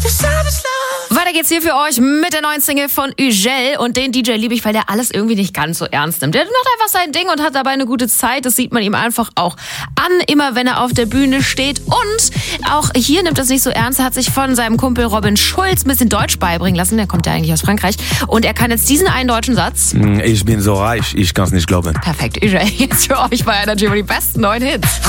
Weiter geht's hier für euch mit der neuen Single von Ugel. Und den DJ liebe ich, weil der alles irgendwie nicht ganz so ernst nimmt. Der macht einfach sein Ding und hat dabei eine gute Zeit. Das sieht man ihm einfach auch an, immer wenn er auf der Bühne steht. Und auch hier nimmt er es nicht so ernst. Er hat sich von seinem Kumpel Robin Schulz ein bisschen Deutsch beibringen lassen. Der kommt ja eigentlich aus Frankreich. Und er kann jetzt diesen einen deutschen Satz. Ich bin so reich, ich kann's nicht glauben. Perfekt, Ugel. Jetzt für euch bei Energy die besten neuen Hits.